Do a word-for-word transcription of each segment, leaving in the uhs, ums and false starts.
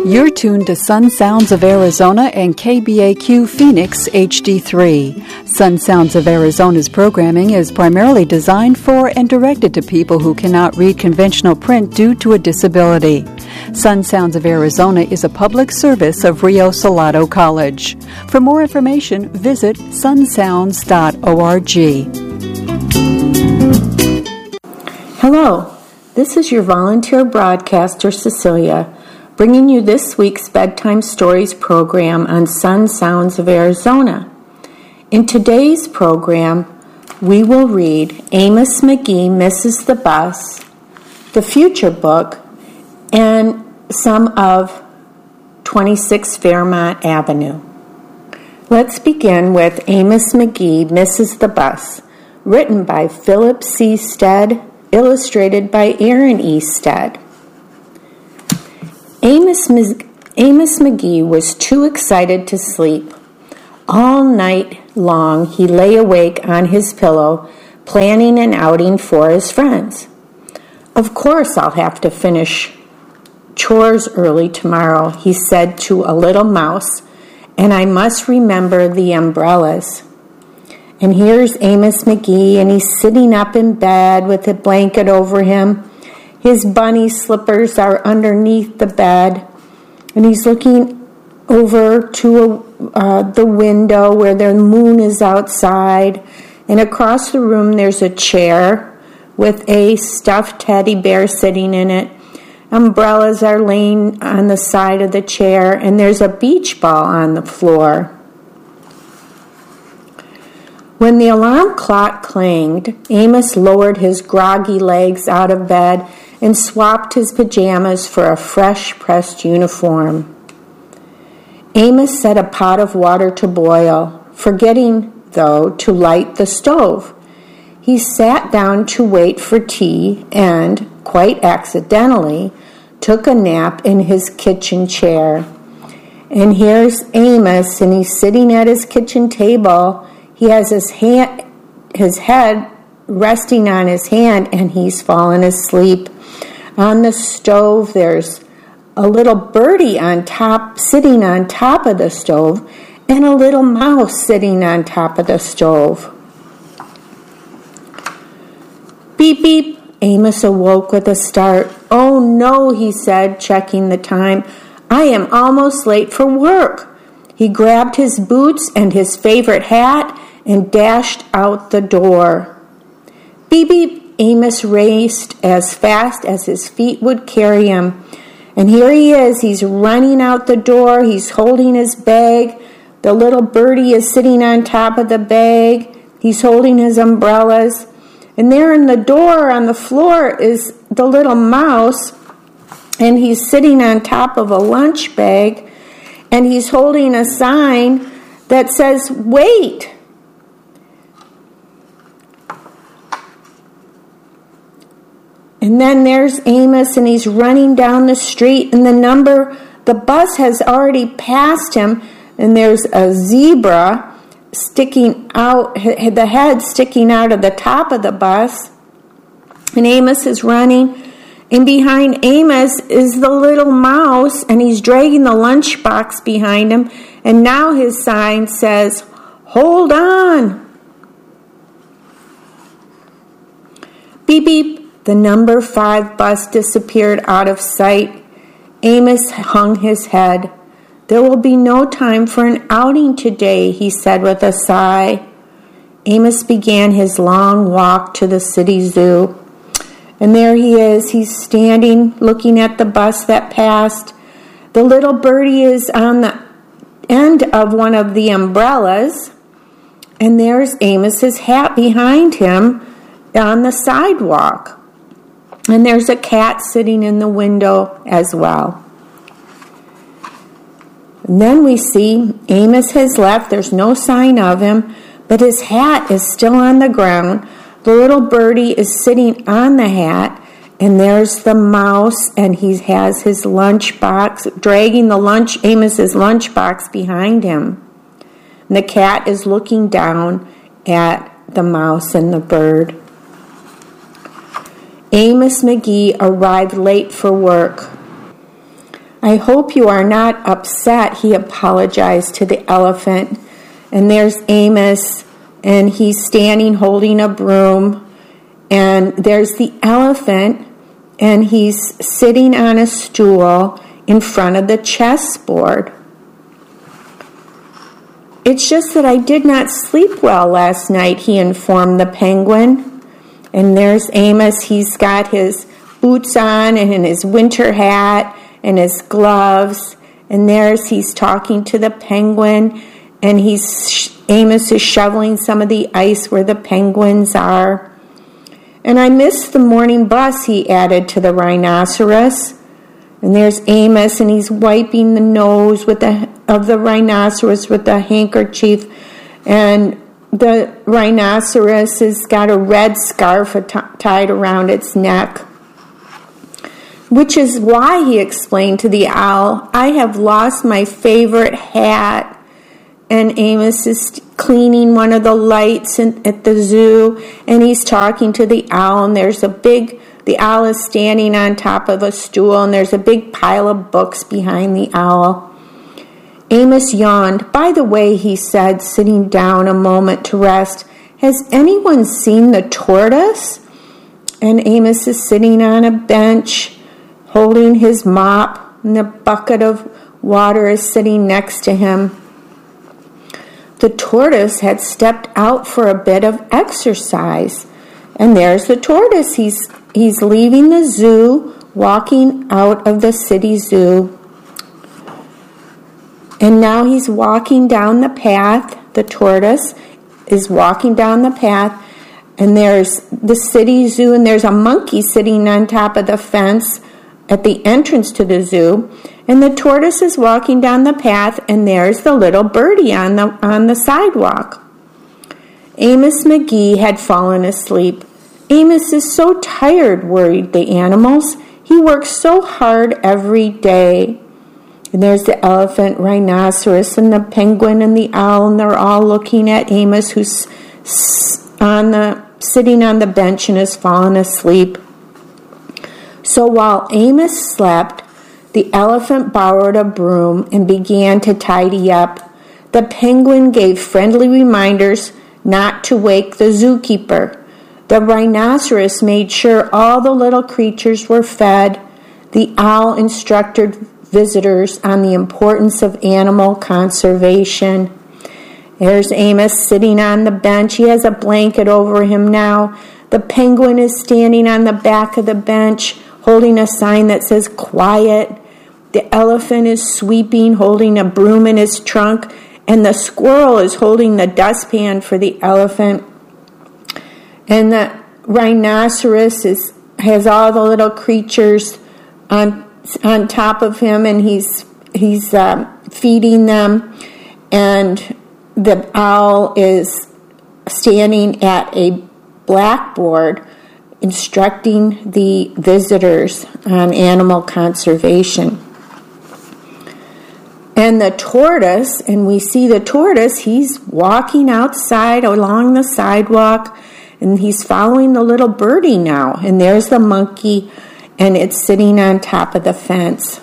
You're tuned to Sun Sounds of Arizona and K B A Q Phoenix H D three. Sun Sounds of Arizona's programming is primarily designed for and directed to people who cannot read conventional print due to a disability. Sun Sounds of Arizona is a public service of Rio Salado College. For more information, visit sun sounds dot org. Hello, this is your volunteer broadcaster, Cecilia, bringing you this week's Bedtime Stories program on Sun Sounds of Arizona. In today's program, we will read Amos McGee Misses the Bus, The Future Book, and some of twenty-six Fairmont Avenue. Let's begin with Amos McGee Misses the Bus, written by Philip C. Stead, illustrated by Aaron E. Stead. Amos, Amos McGee was too excited to sleep. All night long he lay awake on his pillow, planning an outing for his friends. Of course I'll have to finish chores early tomorrow, he said to a little mouse, and I must remember the umbrellas. And here's Amos McGee, and he's sitting up in bed with a blanket over him. His bunny slippers are underneath the bed, and he's looking over to a, uh, the window where the moon is outside, and across the room there's a chair with a stuffed teddy bear sitting in it. Umbrellas are laying on the side of the chair, and there's a beach ball on the floor. When the alarm clock clanged, Amos lowered his groggy legs out of bed and swapped his pajamas for a fresh-pressed uniform. Amos set a pot of water to boil, forgetting, though, to light the stove. He sat down to wait for tea and, quite accidentally, took a nap in his kitchen chair. And here's Amos, and he's sitting at his kitchen table. He has his hand, his head resting on his hand, and he's fallen asleep. On the stove, there's a little birdie on top, sitting on top of the stove, and a little mouse sitting on top of the stove. Beep, beep. Amos awoke with a start. Oh no, he said, checking the time. I am almost late for work. He grabbed his boots and his favorite hat and dashed out the door. Beep, beep. Amos raced as fast as his feet would carry him. And here he is. He's running out the door. He's holding his bag. The little birdie is sitting on top of the bag. He's holding his umbrellas. And there in the door on the floor is the little mouse. And he's sitting on top of a lunch bag. And he's holding a sign that says, "Wait." And then there's Amos, and he's running down the street, and the number, the bus has already passed him, and there's a zebra sticking out, the head sticking out of the top of the bus, and Amos is running, and behind Amos is the little mouse, and he's dragging the lunchbox behind him, and now his sign says, "Hold on." Beep, beep. The number five bus disappeared out of sight. Amos hung his head. There will be no time for an outing today, he said with a sigh. Amos began his long walk to the city zoo. And there he is. He's standing, looking at the bus that passed. The little birdie is on the end of one of the umbrellas. And there's Amos's hat behind him on the sidewalk. And there's a cat sitting in the window as well. And then we see Amos has left. There's no sign of him, but his hat is still on the ground. The little birdie is sitting on the hat, and there's the mouse, and he has his lunchbox, dragging the lunch, Amos's lunchbox behind him. And the cat is looking down at the mouse and the bird. Amos McGee arrived late for work. I hope you are not upset, he apologized to the elephant. And there's Amos, and he's standing holding a broom. And there's the elephant, and he's sitting on a stool in front of the chessboard. It's just that I did not sleep well last night, he informed the penguin. And there's Amos. He's got his boots on and his winter hat and his gloves. And there's he's talking to the penguin. And he's Amos is shoveling some of the ice where the penguins are. And I missed the morning bus, he added to the rhinoceros. And there's Amos, and he's wiping the nose with the of the rhinoceros with a handkerchief. And the rhinoceros has got a red scarf t- tied around its neck. Which is why, he explained to the owl, I have lost my favorite hat. And Amos is cleaning one of the lights in, at the zoo, and he's talking to the owl, and there's a big, the owl is standing on top of a stool, and there's a big pile of books behind the owl. Amos yawned. By the way, he said, sitting down a moment to rest, has anyone seen the tortoise? And Amos is sitting on a bench, holding his mop, and a bucket of water is sitting next to him. The tortoise had stepped out for a bit of exercise. And there's the tortoise. He's he's leaving the zoo, walking out of the city zoo. And now he's walking down the path. The tortoise is walking down the path. And there's the city zoo, and there's a monkey sitting on top of the fence at the entrance to the zoo. And the tortoise is walking down the path, and there's the little birdie on the on the sidewalk. Amos McGee had fallen asleep. Amos is so tired, worried the animals. He works so hard every day. And there's the elephant, rhinoceros, and the penguin, and the owl, and they're all looking at Amos, who's on the sitting on the bench and has fallen asleep. So while Amos slept, the elephant borrowed a broom and began to tidy up. The penguin gave friendly reminders not to wake the zookeeper. The rhinoceros made sure all the little creatures were fed. The owl instructed visitors on the importance of animal conservation. There's Amos sitting on the bench. He has a blanket over him now. The penguin is standing on the back of the bench, holding a sign that says quiet. The elephant is sweeping, holding a broom in his trunk, and the squirrel is holding the dustpan for the elephant. And the rhinoceros is, has all the little creatures on on top of him, and he's he's uh, feeding them. And the owl is standing at a blackboard instructing the visitors on animal conservation. And the tortoise, and we see the tortoise, he's walking outside along the sidewalk, and he's following the little birdie now. And there's the monkey, and it's sitting on top of the fence.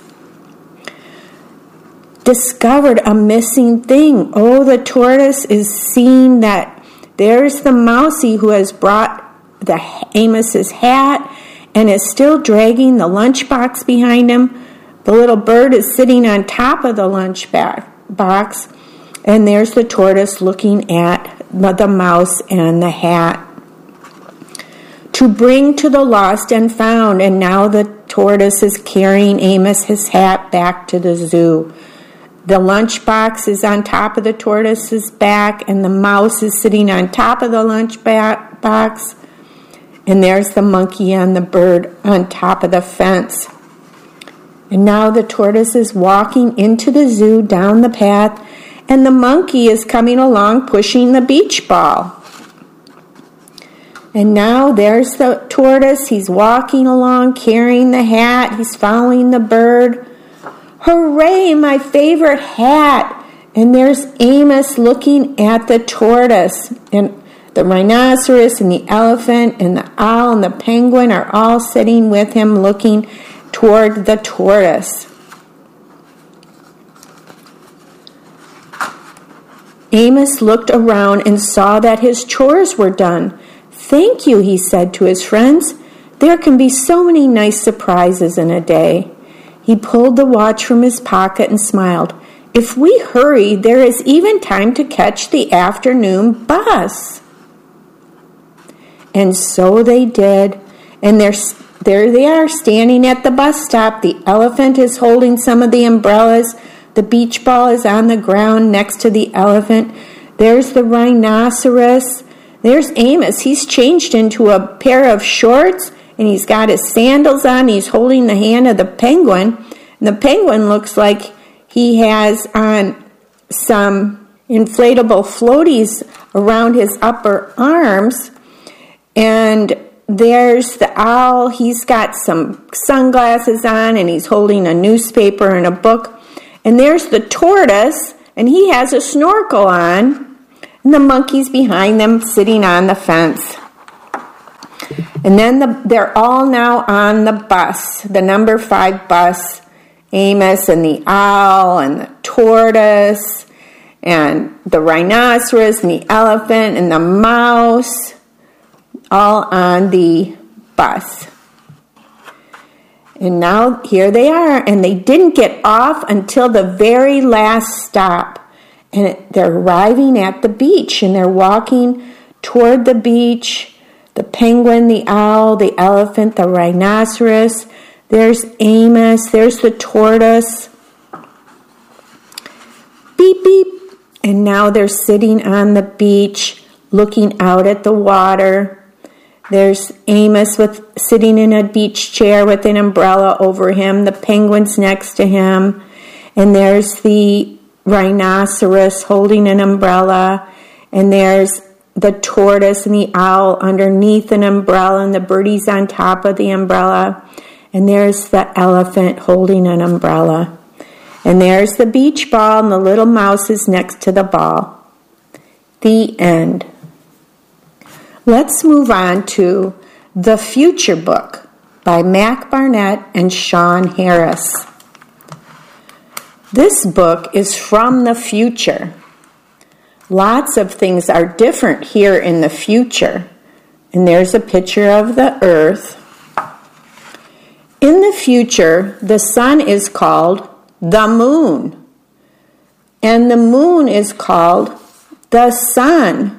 Discovered a missing thing. Oh, the tortoise is seeing that there's the mousie who has brought the Amos's hat and is still dragging the lunchbox behind him. The little bird is sitting on top of the lunch box, and there's the tortoise looking at the mouse and the hat. To bring to the lost and found, and now the tortoise is carrying Amos his hat back to the zoo. The lunchbox is on top of the tortoise's back, and the mouse is sitting on top of the lunchbox, and there's the monkey and the bird on top of the fence. And now the tortoise is walking into the zoo down the path, and the monkey is coming along pushing the beach ball. And now there's the tortoise. He's walking along carrying the hat. He's following the bird. Hooray, my favorite hat! And there's Amos looking at the tortoise. And the rhinoceros and the elephant and the owl and the penguin are all sitting with him looking toward the tortoise. Amos looked around and saw that his chores were done. "Thank you," he said to his friends. "There can be so many nice surprises in a day." He pulled the watch from his pocket and smiled. "If we hurry, there is even time to catch the afternoon bus." And so they did. And there, there they are, standing at the bus stop. The elephant is holding some of the umbrellas. The beach ball is on the ground next to the elephant. There's the rhinoceros. There's Amos. He's changed into a pair of shorts, and he's got his sandals on. He's holding the hand of the penguin. And the penguin looks like he has on some inflatable floaties around his upper arms. And there's the owl. He's got some sunglasses on, and he's holding a newspaper and a book. And there's the tortoise, and he has a snorkel on. And the monkey's behind them, sitting on the fence. And then the, they're all now on the bus, the number five bus. Amos and the owl and the tortoise and the rhinoceros and the elephant and the mouse, all on the bus. And now here they are, and they didn't get off until the very last stop. And it, they're arriving at the beach, and they're walking toward the beach. The penguin, the owl, the elephant, the rhinoceros. There's Amos. There's the tortoise. Beep, beep. And now they're sitting on the beach, looking out at the water. There's Amos with sitting in a beach chair with an umbrella over him. The penguin's next to him. And there's the rhinoceros holding an umbrella. And there's the tortoise and the owl underneath an umbrella, and the birdie's on top of the umbrella. And there's the elephant holding an umbrella. And there's the beach ball, and the little mouse is next to the ball. The end. Let's move on to The Future Book by Mac Barnett and Sean Harris. This book is from the future. Lots of things are different here in the future. And there's a picture of the earth. In the future, the sun is called the moon. And the moon is called the sun.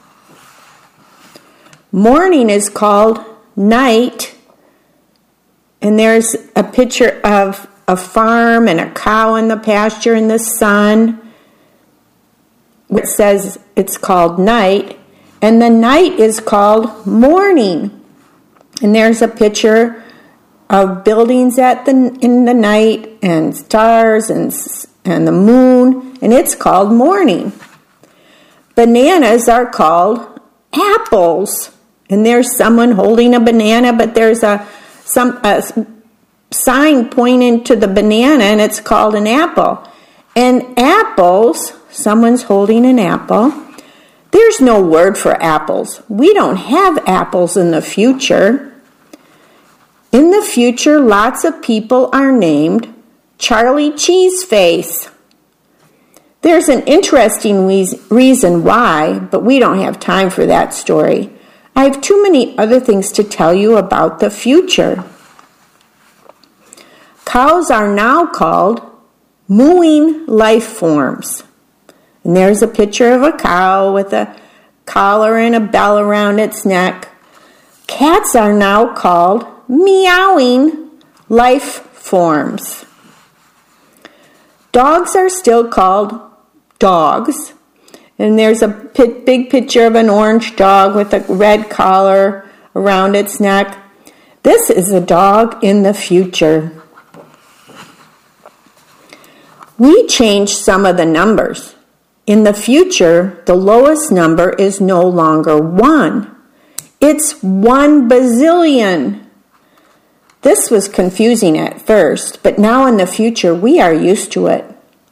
Morning is called night. And there's a picture of a farm and a cow in the pasture in the sun. It says it's called night. And the night is called morning. And there's a picture of buildings at the in the night, and stars and and the moon, and it's called morning. Bananas are called apples, and there's someone holding a banana, but there's a some a sign pointing to the banana, and it's called an apple. And apples, someone's holding an apple. There's no word for apples. We don't have apples in the future. In the future, lots of people are named Charlie Cheeseface. There's an interesting reason why, but we don't have time for that story. I have too many other things to tell you about the future. Cows are now called mooing life forms. And there's a picture of a cow with a collar and a bell around its neck. Cats are now called meowing life forms. Dogs are still called dogs. And there's a big picture of an orange dog with a red collar around its neck. This is a dog in the future. We changed some of the numbers. In the future, the lowest number is no longer one. It's one bazillion. This was confusing at first, but now in the future, we are used to it.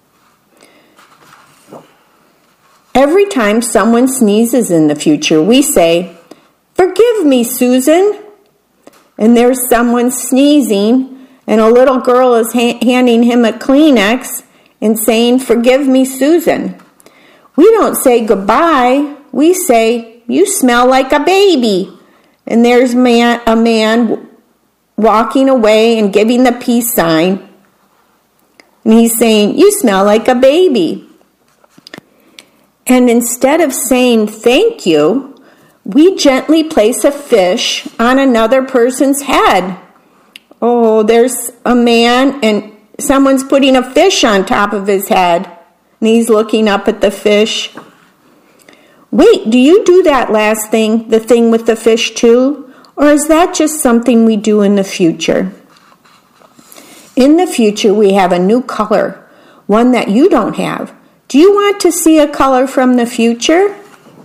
Every time someone sneezes in the future, we say, "Forgive me, Susan." And there's someone sneezing, and a little girl is ha- handing him a Kleenex and saying, "Forgive me, Susan." We don't say goodbye. We say, you smell like a baby. And there's man, a man walking away and giving the peace sign. And he's saying, you smell like a baby. And instead of saying thank you, we gently place a fish on another person's head. Oh, there's a man and someone's putting a fish on top of his head. And he's looking up at the fish. Wait, do you do that last thing, the thing with the fish too? Or is that just something we do in the future? In the future, we have a new color, one that you don't have. Do you want to see a color from the future?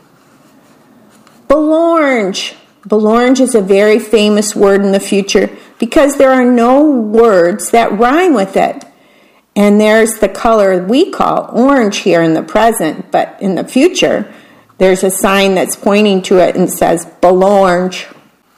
Belorange. Belorange is a very famous word in the future because there are no words that rhyme with it. And there's the color we call orange here in the present, but in the future, there's a sign that's pointing to it and says Belorange.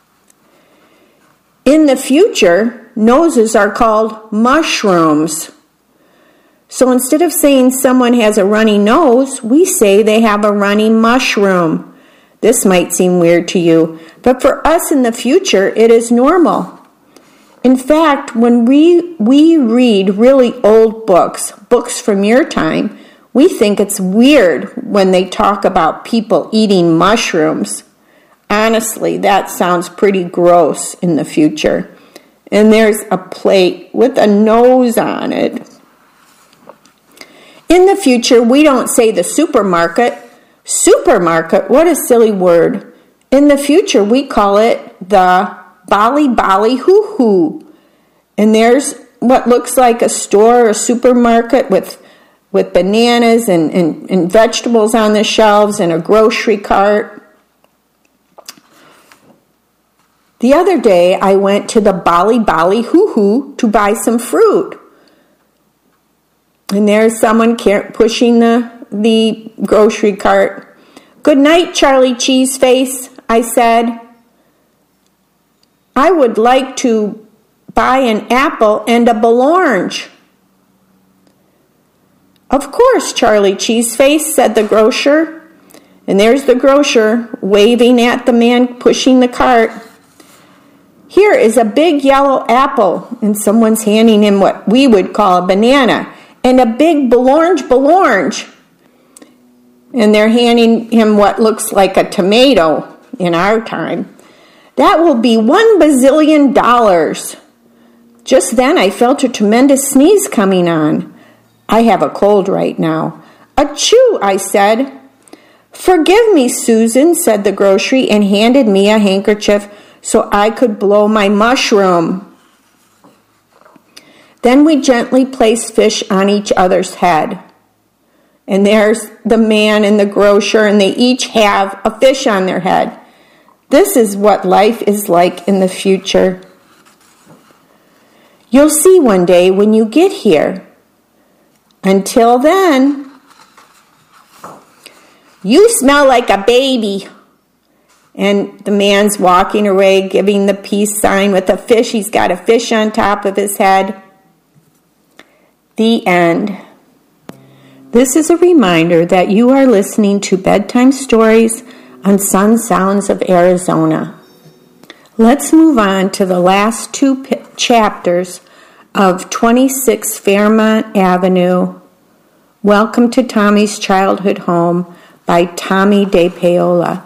In the future, noses are called mushrooms. So instead of saying someone has a runny nose, we say they have a runny mushroom. This might seem weird to you, but for us in the future, it is normal. In fact, when we, we read really old books, books from your time, we think it's weird when they talk about people eating mushrooms. Honestly, that sounds pretty gross in the future. And there's a plate with a nose on it. In the future, we don't say the supermarket. Supermarket, what a silly word. In the future, we call it the Bali Bali Hoo Hoo. And there's what looks like a store, a supermarket with with bananas and, and, and vegetables on the shelves and a grocery cart. The other day, I went to the Bali Bali Hoo Hoo to buy some fruit. And there's someone pushing the, the grocery cart. Good night, Charlie Cheeseface, I said. I would like to buy an apple and a Belorange. Of course, Charlie Cheeseface, said the grocer. And there's the grocer waving at the man pushing the cart. Here is a big yellow apple, and someone's handing him what we would call a banana, and a big Belorange Belorange. And they're handing him what looks like a tomato in our time. That will be one bazillion dollars. Just then I felt a tremendous sneeze coming on. I have a cold right now. Achoo, I said. Forgive me, Susan, said the grocery, and handed me a handkerchief so I could blow my mushroom. Then we gently placed fish on each other's head. And there's the man and the grocer, and they each have a fish on their head. This is what life is like in the future. You'll see one day when you get here. Until then, you smell like a baby. And the man's walking away, giving the peace sign with a fish. He's got a fish on top of his head. The end. This is a reminder that you are listening to bedtime stories on Sun Sounds of Arizona. Let's move on to the last two p- chapters of twenty-six Fairmont Avenue. Welcome to Tommy's Childhood Home by Tommy De Paola.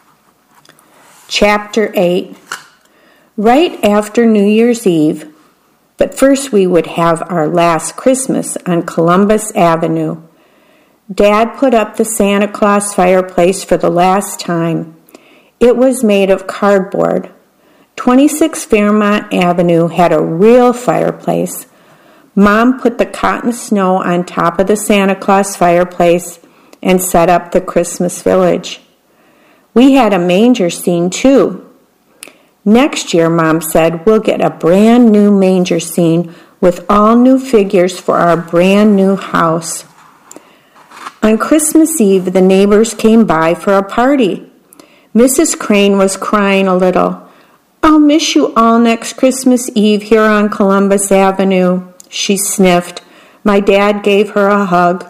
Chapter eight. Right after New Year's Eve, but first we would have our last Christmas on Columbus Avenue. Dad put up the Santa Claus fireplace for the last time. It was made of cardboard. twenty-six Fairmont Avenue had a real fireplace. Mom put the cotton snow on top of the Santa Claus fireplace and set up the Christmas village. We had a manger scene too. Next year, Mom said, we'll get a brand new manger scene with all new figures for our brand new house. On Christmas Eve, the neighbors came by for a party. Missus Crane was crying a little. I'll miss you all next Christmas Eve here on Columbus Avenue, she sniffed. My dad gave her a hug.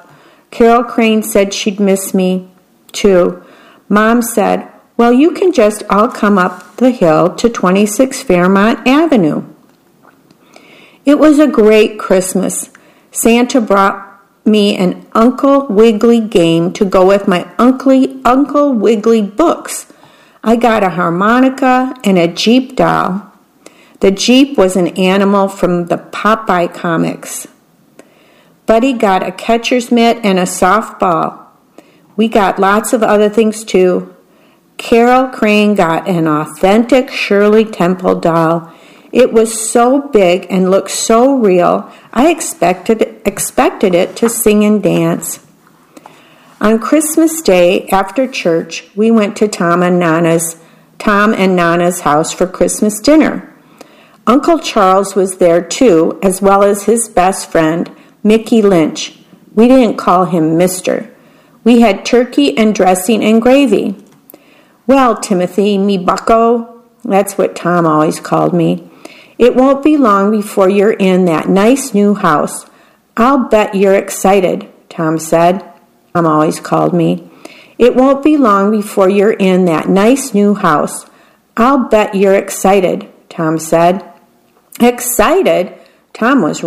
Carol Crane said she'd miss me, too. Mom said, well, you can just all come up the hill to twenty-six Fairmont Avenue. It was a great Christmas. Santa brought me an Uncle Wiggily game to go with my Uncle, Uncle Wiggily books. I got a harmonica and a Jeep doll. The Jeep was an animal from the Popeye comics. Buddy got a catcher's mitt and a softball. We got lots of other things too. Carol Crane got an authentic Shirley Temple doll. It was so big and looked so real, I expected, expected it to sing and dance. On Christmas Day, after church, we went to Tom and Nana's, Tom and Nana's house for Christmas dinner. Uncle Charles was there too, as well as his best friend, Mickey Lynch. We didn't call him Mister. We had turkey and dressing and gravy. Well, Timothy, me bucko, that's what Tom always called me. It won't be long before you're in that nice new house. I'll bet you're excited, Tom said. Tom always called me. It won't be long before you're in that nice new house. I'll bet you're excited, Tom said. Excited? Tom was